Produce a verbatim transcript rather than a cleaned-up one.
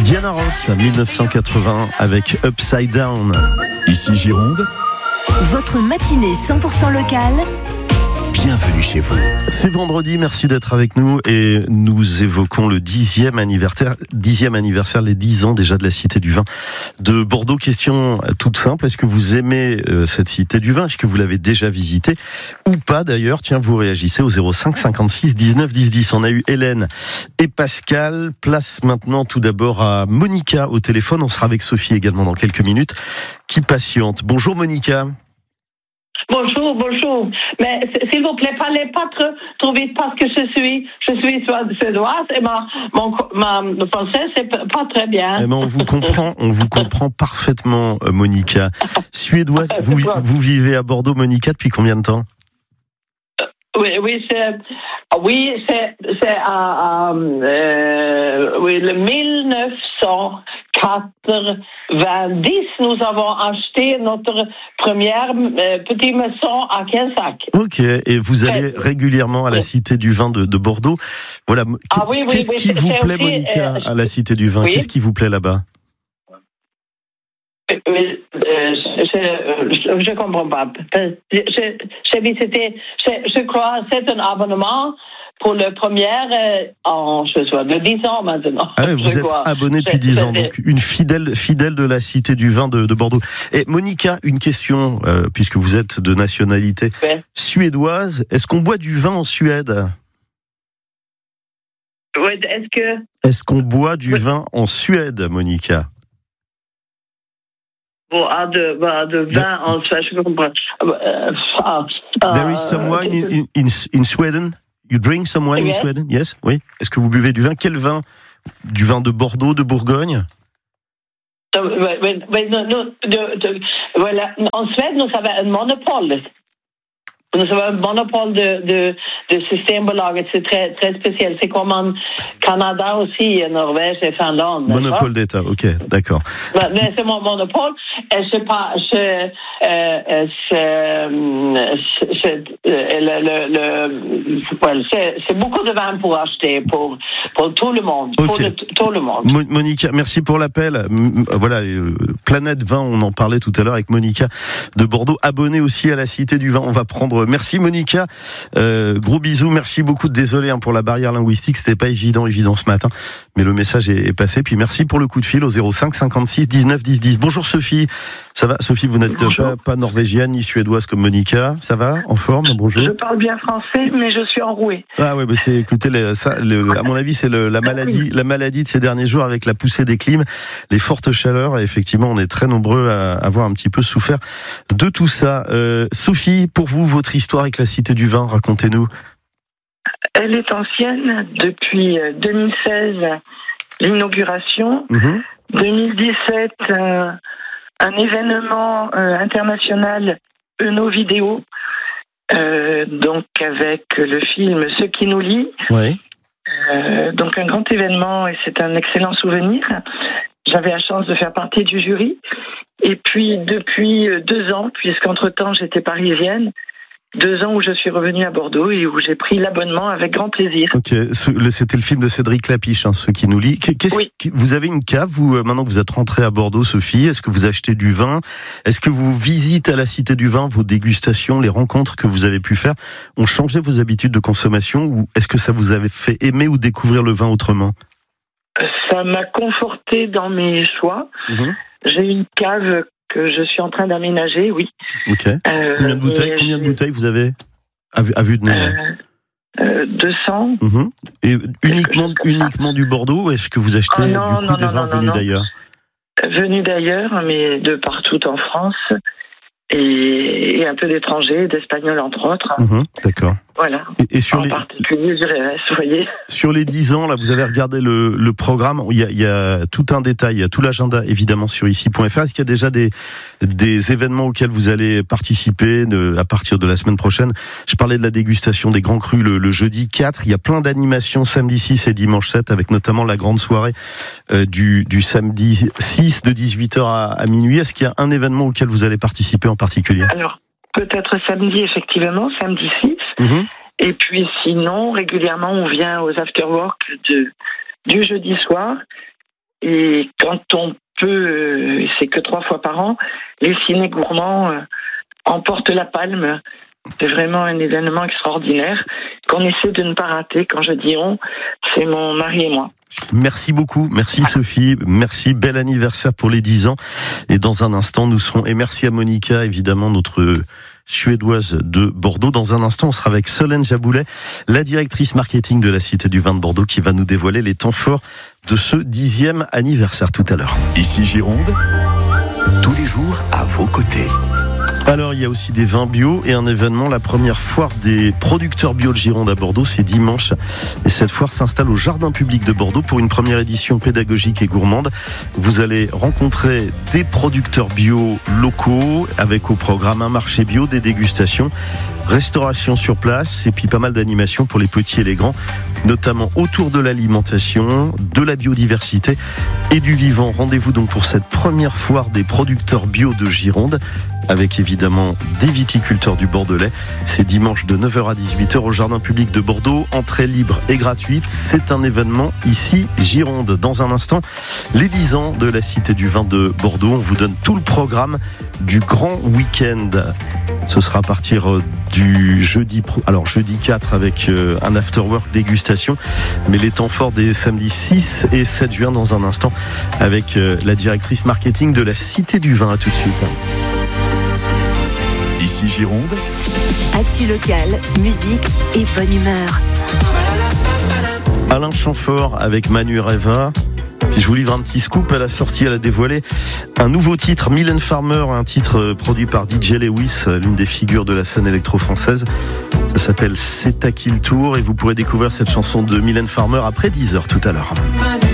Diana Ross, dix-neuf cent quatre-vingts, avec Upside Down. Ici Gironde. Votre matinée cent pour cent locale. Bienvenue chez vous. C'est vendredi, merci d'être avec nous et nous évoquons le dixième anniversaire, dixième anniversaire, les dix ans déjà de la Cité du Vin de Bordeaux. Question toute simple, est-ce que vous aimez euh, cette Cité du Vin? Est-ce que vous l'avez déjà visitée ou pas d'ailleurs? Tiens, vous réagissez au zéro cinq cinquante-six dix-neuf dix dix. On a eu Hélène et Pascal. Place maintenant tout d'abord à Monica au téléphone. On sera avec Sophie également dans quelques minutes qui patiente. Bonjour Monica. Bonjour, bonjour. Mais s'il vous plaît, parlez pas trop, trop vite parce que je suis, je suis suédoise et ma, mon, ma, le français c'est pas très bien. Eh ben, on vous comprend, on vous comprend parfaitement, Monica. Suédoise, vous, vous vivez à Bordeaux, Monica, depuis combien de temps? Oui, oui, c'est, oui, c'est, c'est à, à euh, oui, le mille neuf cent quatre-vingt-dix, nous avons acheté notre première euh, petite maison à Quinsac. Ok, et vous allez euh, régulièrement à la Cité du Vin de, de Bordeaux. Voilà. Ah, oui, oui, Qu'est-ce oui, qui vous plaît, aussi, Monica, euh, à la Cité du Vin? Oui. Qu'est-ce qui vous plaît là-bas? Oui, euh, je, je comprends pas. J'ai visité, je, je crois, c'est un abonnement pour le premier euh, en, je sais pas, de dix ans maintenant. Ah ouais, vous je êtes crois. abonné depuis dix ans, donc une fidèle, fidèle de la Cité du Vin de, de Bordeaux. Et Monica, une question, euh, puisque vous êtes de nationalité ouais. suédoise, est-ce qu'on boit du vin en Suède? Oui, est-ce que... Est-ce qu'on boit du oui. vin en Suède, Monica? Bon, à de, à de vin en Suède, je comprends. There is some wine in, in, in Sweden? You drink some wine yes. in Sweden? Yes, oui. Est-ce que vous buvez du vin? Quel vin? Du vin de Bordeaux, de Bourgogne? Oui, oui, oui, nous, nous, de, de, voilà. En Suède, nous avons un monopole. Nous avons un monopole de, de, de Systembolaget, c'est très, très spécial. C'est comme en Canada aussi, Norvège et Finlande. Monopole d'État, ok, d'accord. Mais c'est mon monopole. Et je sais pas, je, euh, c'est, c'est, le, le, le, c'est, c'est beaucoup de vin pour acheter pour, pour tout le monde. Okay. Pour le, tout le monde. Mo- Monica, merci pour l'appel. Voilà, Planète Vin, on en parlait tout à l'heure avec Monica de Bordeaux, abonnée aussi à la Cité du Vin. On va prendre. Merci Monica, euh, gros bisous, merci beaucoup. Désolé hein, pour la barrière linguistique, c'était pas évident, évident ce matin, mais le message est, est passé. Puis merci pour le coup de fil au zéro cinq cinquante-six dix-neuf dix dix. Bonjour Sophie, ça va Sophie? Vous n'êtes pas, pas norvégienne ni suédoise comme Monica, ça va? En forme? Bonjour. Je parle bien français, mais je suis enrouée. Ah ouais, bah c'est, écoutez, le, ça, le, à mon avis, c'est le, la maladie, la maladie de ces derniers jours avec la poussée des clims, les fortes chaleurs. Et effectivement, on est très nombreux à avoir un petit peu souffert de tout ça. Euh, Sophie, pour vous, votre histoire avec la Cité du Vin, racontez-nous. Elle est ancienne depuis deux mille seize, l'inauguration. Mmh. deux mille dix-sept, euh, un événement euh, international Eno Vidéo, euh, donc avec le film Ce qui nous lie. Oui. Euh, donc un grand événement et c'est un excellent souvenir. J'avais la chance de faire partie du jury. Et puis depuis deux ans, puisqu'entre-temps j'étais parisienne, deux ans où je suis revenue à Bordeaux et où j'ai pris l'abonnement avec grand plaisir. Ok, c'était le film de Cédric Lapiche, hein, Ce qui nous lie. Qu'est-ce, oui. Vous avez une cave, vous, maintenant que vous êtes rentrée à Bordeaux, Sophie, est-ce que vous achetez du vin? Est-ce que vous visitez à la Cité du Vin, vos dégustations, les rencontres que vous avez pu faire ont changé vos habitudes de consommation ou est-ce que ça vous avait fait aimer ou découvrir le vin autrement? Ça m'a conforté dans mes choix. Mmh. J'ai une cave que je suis en train d'aménager, oui. Ok. Euh, combien de bouteilles, combien de bouteilles vous avez à vue, à vue de nez? euh, euh, deux cents. Mmh. Et uniquement, uniquement du Bordeaux ou est-ce que vous achetez oh non, du coup non, des non, vins non, venus non. d'ailleurs? Venus d'ailleurs, mais de partout en France. Et, et un peu d'étrangers, d'Espagnols entre autres. Mmh, d'accord. Voilà. Et, et sur en les... particulier du R S, vous voyez. Sur les dix ans, là, vous avez regardé le, le programme. Il y, a, il y a tout un détail, il y a tout l'agenda évidemment sur ici point f r. Est-ce qu'il y a déjà des, des événements auxquels vous allez participer de, à partir de la semaine prochaine? Je parlais de la dégustation des grands crus le, le jeudi quatre. Il y a plein d'animations samedi six et dimanche sept, avec notamment la grande soirée euh, du, du samedi six de dix-huit heures à, à minuit. Est-ce qu'il y a un événement auquel vous allez participer en particulier? Alors, peut-être samedi, effectivement, samedi six. Mmh. Et puis sinon, régulièrement, on vient aux after-work de, du jeudi soir. et quand on peut, c'est que trois fois par an, les ciné gourmands euh, emportent la palme. C'est vraiment un événement extraordinaire qu'on essaie de ne pas rater. Quand je dis on, c'est mon mari et moi. Merci beaucoup, merci Sophie, merci, bel anniversaire pour les dix ans. Et dans un instant, nous serons, et merci à Monica, évidemment, notre suédoise de Bordeaux. Dans un instant, on sera avec Solène Jaboulet, la directrice marketing de la Cité du Vin de Bordeaux, qui va nous dévoiler les temps forts de ce dixième anniversaire tout à l'heure. Ici Gironde, tous les jours à vos côtés. Alors, il y a aussi des vins bio et un événement, la première foire des producteurs bio de Gironde à Bordeaux, c'est dimanche. Et cette foire s'installe au Jardin public de Bordeaux pour une première édition pédagogique et gourmande. Vous allez rencontrer des producteurs bio locaux avec au programme un marché bio, des dégustations, restauration sur place et puis pas mal d'animations pour les petits et les grands, notamment autour de l'alimentation, de la biodiversité et du vivant. Rendez-vous donc pour cette première foire des producteurs bio de Gironde, avec évidemment des viticulteurs du Bordelais. C'est dimanche de neuf heures à dix-huit heures au Jardin public de Bordeaux. Entrée libre et gratuite. C'est un événement ici, Gironde. Dans un instant, les dix ans de la Cité du Vin de Bordeaux. On vous donne tout le programme du grand week-end. Ce sera à partir du jeudi, alors jeudi quatre avec un after-work dégustation. Mais les temps forts des samedis six et sept juin dans un instant avec la directrice marketing de la Cité du Vin. À tout de suite. Ici Gironde, actu locale, musique et bonne humeur. Alain Chamfort avec Manu Reva. Puis je vous livre un petit scoop. À la sortie, elle a dévoilé un nouveau titre, Mylène Farmer, un titre produit par D J Lewis, l'une des figures de la scène électro-française. Ça s'appelle C'est à qui le tour et vous pourrez découvrir cette chanson de Mylène Farmer après dix heures tout à l'heure.